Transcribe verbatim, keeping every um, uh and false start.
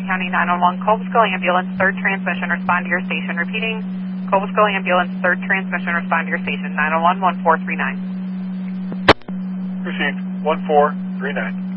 County nine one one, Cobesville Ambulance, third transmission, respond to your station. Repeating, Cobesville Ambulance, third transmission, respond to your station. nine one one, one four three nine. Received, one four three nine.